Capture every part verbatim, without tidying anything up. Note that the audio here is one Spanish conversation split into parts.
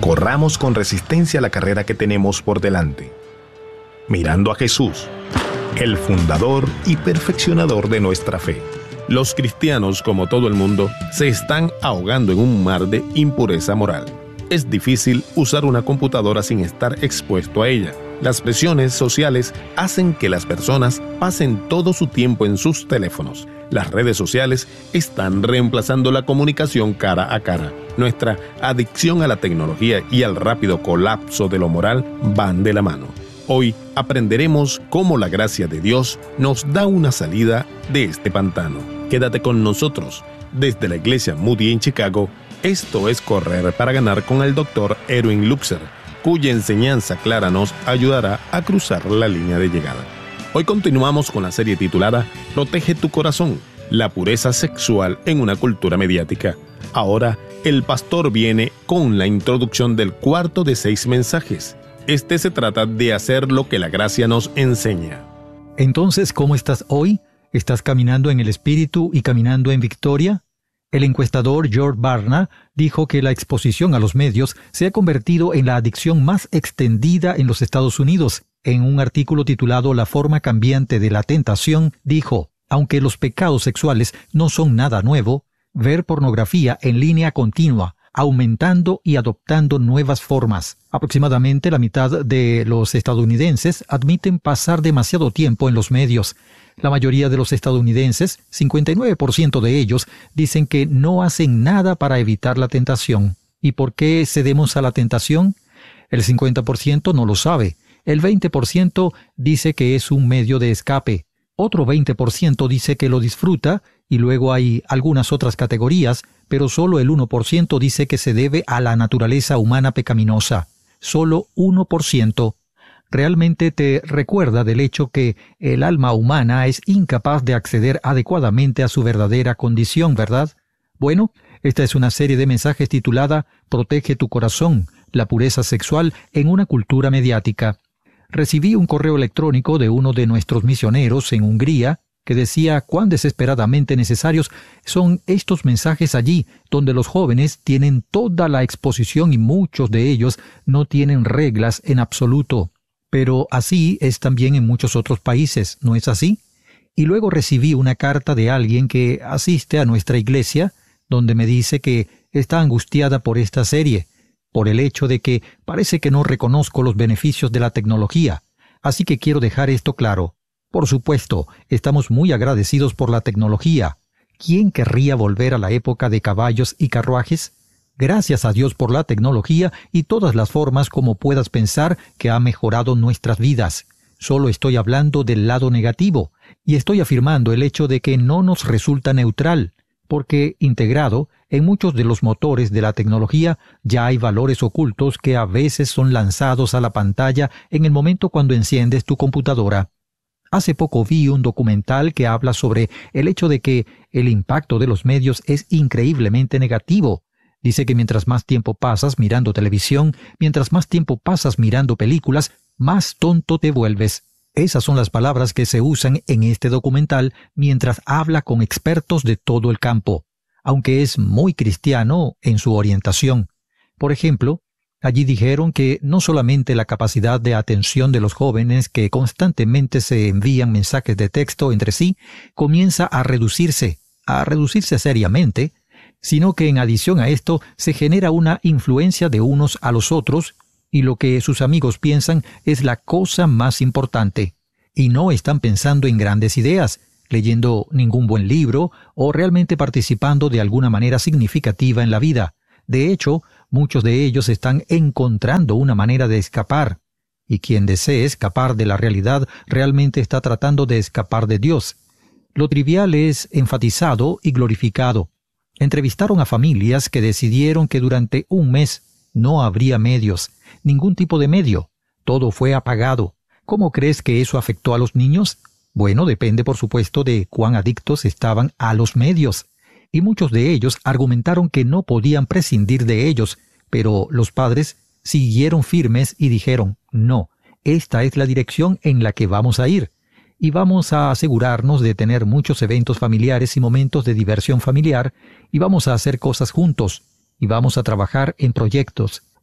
Corramos con resistencia la carrera que tenemos por delante, mirando a Jesús, el fundador y perfeccionador de nuestra fe. Los cristianos, como todo el mundo, se están ahogando en un mar de impureza moral. Es difícil usar una computadora sin estar expuesto a ella. Las presiones sociales hacen que las personas pasen todo su tiempo en sus teléfonos. Las redes sociales están reemplazando la comunicación cara a cara. Nuestra adicción a la tecnología y al rápido colapso de lo moral van de la mano. Hoy aprenderemos cómo la gracia de Dios nos da una salida de este pantano. Quédate con nosotros. Desde la Iglesia Moody en Chicago, esto es Correr para Ganar con el doctor Erwin Luxer, cuya enseñanza clara nos ayudará a cruzar la línea de llegada. Hoy continuamos con la serie titulada Protege tu corazón, la pureza sexual en una cultura mediática. Ahora, el pastor viene con la introducción del cuarto de seis mensajes. Este se trata de hacer lo que la gracia nos enseña. Entonces, ¿cómo estás hoy? ¿Estás caminando en el Espíritu y caminando en victoria? El encuestador George Barna dijo que la exposición a los medios se ha convertido en la adicción más extendida en los Estados Unidos. En un artículo titulado La forma cambiante de la tentación, dijo, aunque los pecados sexuales no son nada nuevo, ver pornografía en línea continua, aumentando y adoptando nuevas formas. Aproximadamente la mitad de los estadounidenses admiten pasar demasiado tiempo en los medios. La mayoría de los estadounidenses, cincuenta y nueve por ciento de ellos, dicen que no hacen nada para evitar la tentación. ¿Y por qué cedemos a la tentación? El cincuenta por ciento no lo sabe. El veinte por ciento dice que es un medio de escape. Otro veinte por ciento dice que lo disfruta, y luego hay algunas otras categorías, pero solo el uno por ciento dice que se debe a la naturaleza humana pecaminosa. Solo uno por ciento. Realmente te recuerda del hecho que el alma humana es incapaz de acceder adecuadamente a su verdadera condición, ¿verdad? Bueno, esta es una serie de mensajes titulada Protege tu corazón, la pureza sexual en una cultura mediática. Recibí un correo electrónico de uno de nuestros misioneros en Hungría que decía cuán desesperadamente necesarios son estos mensajes allí, donde los jóvenes tienen toda la exposición y muchos de ellos no tienen reglas en absoluto. Pero así es también en muchos otros países, ¿no es así? Y luego recibí una carta de alguien que asiste a nuestra iglesia, donde me dice que está angustiada por esta serie, por el hecho de que parece que no reconozco los beneficios de la tecnología. Así que quiero dejar esto claro. Por supuesto, estamos muy agradecidos por la tecnología. ¿Quién querría volver a la época de caballos y carruajes? Gracias a Dios por la tecnología y todas las formas como puedas pensar que ha mejorado nuestras vidas. Solo estoy hablando del lado negativo, y estoy afirmando el hecho de que no nos resulta neutral, porque integrado en muchos de los motores de la tecnología ya hay valores ocultos que a veces son lanzados a la pantalla en el momento cuando enciendes tu computadora. Hace poco vi un documental que habla sobre el hecho de que el impacto de los medios es increíblemente negativo. Dice que mientras más tiempo pasas mirando televisión, mientras más tiempo pasas mirando películas, más tonto te vuelves. Esas son las palabras que se usan en este documental mientras habla con expertos de todo el campo, aunque es muy cristiano en su orientación. Por ejemplo, allí dijeron que no solamente la capacidad de atención de los jóvenes que constantemente se envían mensajes de texto entre sí comienza a reducirse, a reducirse seriamente, sino que en adición a esto se genera una influencia de unos a los otros y lo que sus amigos piensan es la cosa más importante. Y no están pensando en grandes ideas, leyendo ningún buen libro o realmente participando de alguna manera significativa en la vida. De hecho, muchos de ellos están encontrando una manera de escapar. Y quien desee escapar de la realidad realmente está tratando de escapar de Dios. Lo trivial es enfatizado y glorificado. Entrevistaron a familias que decidieron que durante un mes no habría medios, ningún tipo de medio. Todo fue apagado. ¿Cómo crees que eso afectó a los niños? Bueno, depende por supuesto de cuán adictos estaban a los medios. Y muchos de ellos argumentaron que no podían prescindir de ellos, pero los padres siguieron firmes y dijeron, no, esta es la dirección en la que vamos a ir. Y vamos a asegurarnos de tener muchos eventos familiares y momentos de diversión familiar, y vamos a hacer cosas juntos, y vamos a trabajar en proyectos.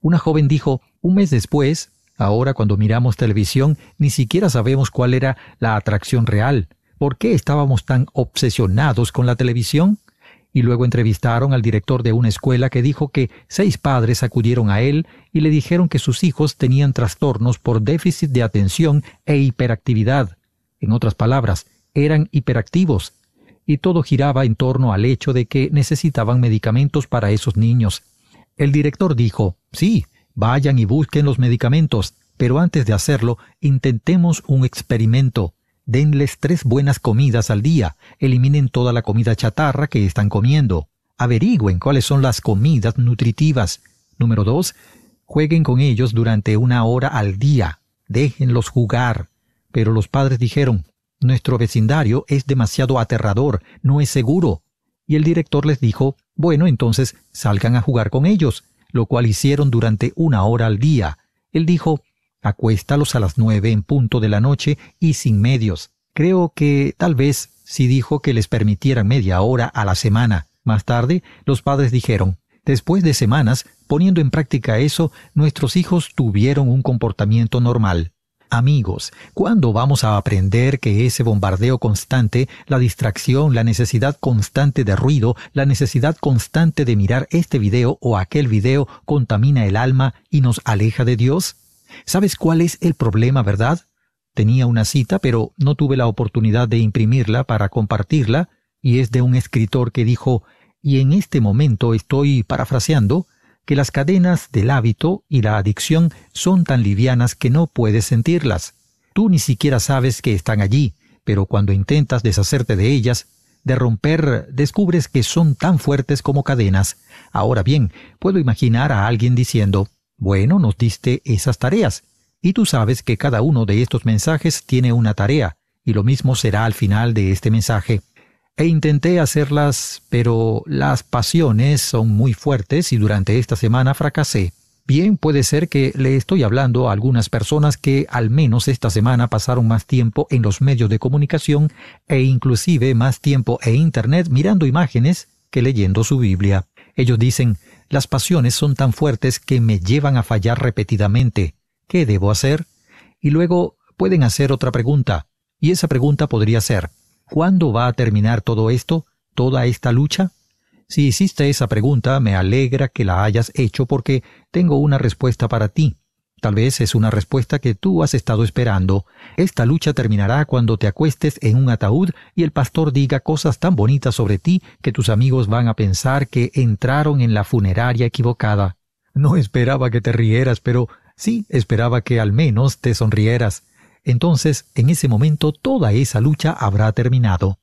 Una joven dijo, un mes después, ahora cuando miramos televisión, ni siquiera sabemos cuál era la atracción real. ¿Por qué estábamos tan obsesionados con la televisión? Y luego entrevistaron al director de una escuela que dijo que seis padres acudieron a él y le dijeron que sus hijos tenían trastornos por déficit de atención e hiperactividad. En otras palabras, eran hiperactivos. Y todo giraba en torno al hecho de que necesitaban medicamentos para esos niños. El director dijo, sí, vayan y busquen los medicamentos, pero antes de hacerlo, intentemos un experimento. Denles tres buenas comidas al día, eliminen toda la comida chatarra que están comiendo. Averigüen cuáles son las comidas nutritivas. Número dos, jueguen con ellos durante una hora al día. Déjenlos jugar. Pero los padres dijeron, nuestro vecindario es demasiado aterrador, no es seguro. Y el director les dijo, bueno, entonces salgan a jugar con ellos, lo cual hicieron durante una hora al día. Él dijo, acuéstalos a las nueve en punto de la noche y sin medios. Creo que tal vez sí dijo que les permitieran media hora a la semana. Más tarde, los padres dijeron, después de semanas, poniendo en práctica eso, nuestros hijos tuvieron un comportamiento normal. Amigos, ¿cuándo vamos a aprender que ese bombardeo constante, la distracción, la necesidad constante de ruido, la necesidad constante de mirar este video o aquel video contamina el alma y nos aleja de Dios? ¿Sabes cuál es el problema, verdad? Tenía una cita, pero no tuve la oportunidad de imprimirla para compartirla, y es de un escritor que dijo, y en este momento estoy parafraseando, que las cadenas del hábito y la adicción son tan livianas que no puedes sentirlas. Tú ni siquiera sabes que están allí, pero cuando intentas deshacerte de ellas, de romper, descubres que son tan fuertes como cadenas. Ahora bien, puedo imaginar a alguien diciendo, bueno, nos diste esas tareas, y tú sabes que cada uno de estos mensajes tiene una tarea, y lo mismo será al final de este mensaje. E intenté hacerlas, pero las pasiones son muy fuertes y durante esta semana fracasé. Bien, puede ser que le estoy hablando a algunas personas que al menos esta semana pasaron más tiempo en los medios de comunicación e inclusive más tiempo en Internet mirando imágenes que leyendo su Biblia. Ellos dicen, las pasiones son tan fuertes que me llevan a fallar repetidamente. ¿Qué debo hacer? Y luego pueden hacer otra pregunta, y esa pregunta podría ser, ¿cuándo va a terminar todo esto, toda esta lucha? Si hiciste esa pregunta, me alegra que la hayas hecho porque tengo una respuesta para ti. Tal vez es una respuesta que tú has estado esperando. Esta lucha terminará cuando te acuestes en un ataúd y el pastor diga cosas tan bonitas sobre ti que tus amigos van a pensar que entraron en la funeraria equivocada. No esperaba que te rieras, pero sí esperaba que al menos te sonrieras. Entonces, en ese momento, toda esa lucha habrá terminado.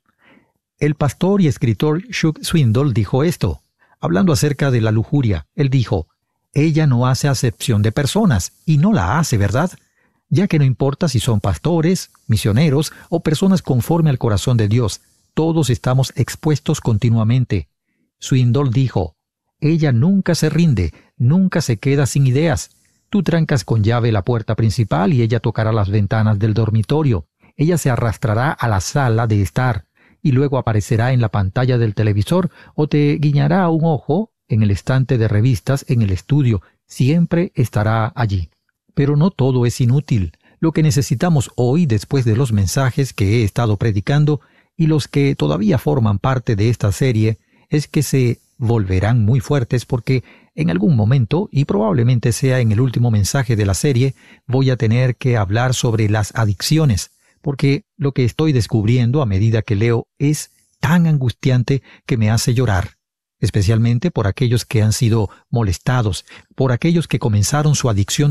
El pastor y escritor Chuck Swindoll dijo esto, hablando acerca de la lujuria. Él dijo, ella no hace acepción de personas, y no la hace, ¿verdad? Ya que no importa si son pastores, misioneros o personas conforme al corazón de Dios, todos estamos expuestos continuamente. Swindoll dijo, ella nunca se rinde, nunca se queda sin ideas. Tú trancas con llave la puerta principal y ella tocará las ventanas del dormitorio. Ella se arrastrará a la sala de estar y luego aparecerá en la pantalla del televisor o te guiñará un ojo en el estante de revistas en el estudio. Siempre estará allí. Pero no todo es inútil. Lo que necesitamos hoy, después de los mensajes que he estado predicando y los que todavía forman parte de esta serie, es que se volverán muy fuertes porque en algún momento, y probablemente sea en el último mensaje de la serie, voy a tener que hablar sobre las adicciones, porque lo que estoy descubriendo a medida que leo es tan angustiante que me hace llorar, especialmente por aquellos que han sido molestados, por aquellos que comenzaron su adicción